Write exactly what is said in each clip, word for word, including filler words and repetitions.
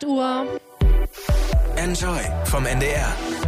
acht Uhr. Enjoy vom N D R.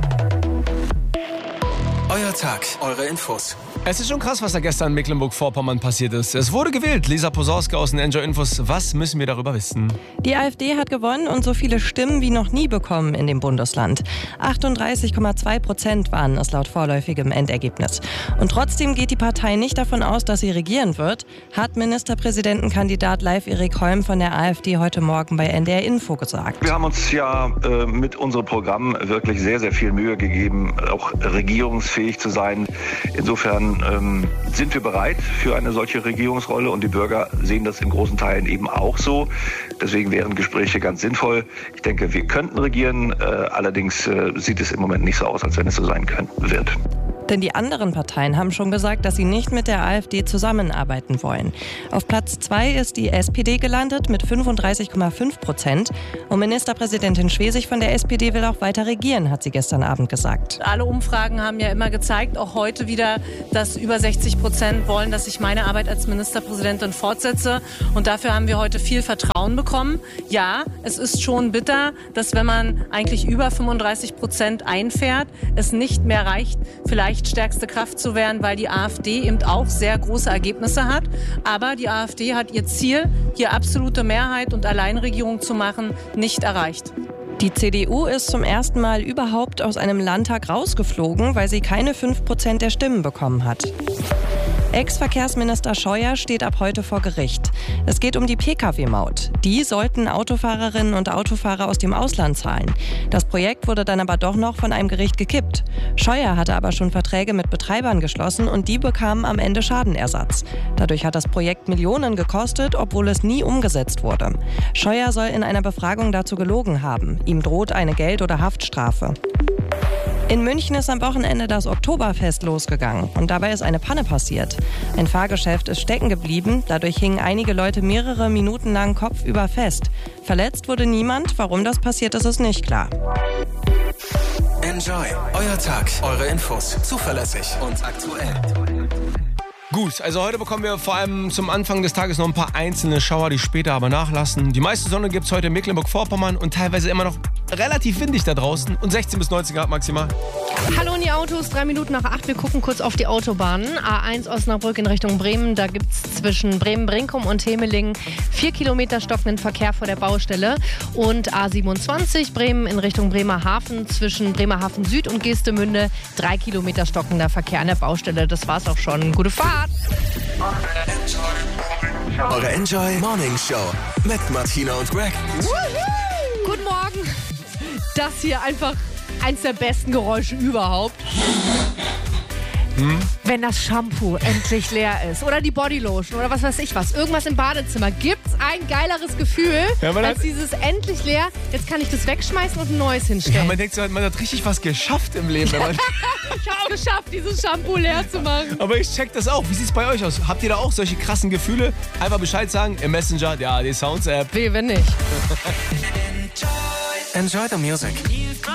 Euer Tag, eure Infos. Es ist schon krass, was da gestern in Mecklenburg-Vorpommern passiert ist. Es wurde gewählt. Lisa Posauska aus den Enjoy Infos. Was müssen wir darüber wissen? Die AfD hat gewonnen und so viele Stimmen wie noch nie bekommen in dem Bundesland. achtunddreißig Komma zwei Prozent waren es laut vorläufigem Endergebnis. Und trotzdem geht die Partei nicht davon aus, dass sie regieren wird, hat Ministerpräsidentenkandidat Leif Erik Holm von der AfD heute Morgen bei N D R Info gesagt. Wir haben uns ja äh, mit unserem Programm wirklich sehr, sehr viel Mühe gegeben, auch regierungsfähig zu sein. Insofern ähm, sind wir bereit für eine solche Regierungsrolle und die Bürger sehen das in großen Teilen eben auch so. Deswegen wären Gespräche ganz sinnvoll. Ich denke, wir könnten regieren, äh, allerdings äh, sieht es im Moment nicht so aus, als wenn es so sein können, wird. Denn die anderen Parteien haben schon gesagt, dass sie nicht mit der AfD zusammenarbeiten wollen. Auf Platz zwei ist die S P D gelandet mit fünfunddreißig Komma fünf Prozent. Und Ministerpräsidentin Schwesig von der S P D will auch weiter regieren, hat sie gestern Abend gesagt. Alle Umfragen haben ja immer gezeigt, auch heute wieder, dass über sechzig Prozent wollen, dass ich meine Arbeit als Ministerpräsidentin fortsetze. Und dafür haben wir heute viel Vertrauen bekommen. Ja, es ist schon bitter, dass wenn man eigentlich über fünfunddreißig Prozent einfährt, es nicht mehr reicht, vielleicht stärkste Kraft zu werden, weil die AfD eben auch sehr große Ergebnisse hat. Aber die AfD hat ihr Ziel, hier absolute Mehrheit und Alleinregierung zu machen, nicht erreicht. Die C D U ist zum ersten Mal überhaupt aus einem Landtag rausgeflogen, weil sie keine fünf Prozent der Stimmen bekommen hat. Ex-Verkehrsminister Scheuer steht ab heute vor Gericht. Es geht um die P K W-Maut. Die sollten Autofahrerinnen und Autofahrer aus dem Ausland zahlen. Das Projekt wurde dann aber doch noch von einem Gericht gekippt. Scheuer hatte aber schon Verträge mit Betreibern geschlossen und die bekamen am Ende Schadenersatz. Dadurch hat das Projekt Millionen gekostet, obwohl es nie umgesetzt wurde. Scheuer soll in einer Befragung dazu gelogen haben. Ihm droht eine Geld- oder Haftstrafe. In München ist am Wochenende das Oktoberfest losgegangen und dabei ist eine Panne passiert. Ein Fahrgeschäft ist stecken geblieben, dadurch hingen einige Leute mehrere Minuten lang kopfüber fest. Verletzt wurde niemand, warum das passiert ist, ist nicht klar. Enjoy, euer Tag, eure Infos, zuverlässig und aktuell. Gut, also heute bekommen wir vor allem zum Anfang des Tages noch ein paar einzelne Schauer, die später aber nachlassen. Die meiste Sonne gibt es heute in Mecklenburg-Vorpommern und teilweise immer noch relativ windig da draußen und sechzehn bis neunzehn Grad maximal. Hallo in die Autos, drei Minuten nach acht. Wir gucken kurz auf die Autobahnen. A eins Osnabrück in Richtung Bremen. Da gibt es zwischen Bremen-Brinkum und Hemelingen vier Kilometer stockenden Verkehr vor der Baustelle. Und A siebenundzwanzig Bremen in Richtung Bremerhaven zwischen Bremerhaven Süd und Geestemünde drei Kilometer stockender Verkehr an der Baustelle. Das war's auch schon. Gute Fahrt! Eure Enjoy Morning Show mit Martina und Greg. Woohoo! Guten Morgen! Das hier einfach eins der besten Geräusche überhaupt. Hm? Wenn das Shampoo endlich leer ist oder die Bodylotion oder was weiß ich was, irgendwas im Badezimmer, gibt's ein geileres Gefühl ja, als hat, dieses endlich leer, jetzt kann ich das wegschmeißen und ein neues hinstellen. Ja, man denkt so, man hat richtig was geschafft im Leben. Wenn man ich habe geschafft, dieses Shampoo leer zu machen. Aber ich check das auch. Wie sieht's bei euch aus? Habt ihr da auch solche krassen Gefühle? Einfach Bescheid sagen im Messenger, ja, die Sounds-App. Weh, wenn nicht. Enjoy the music.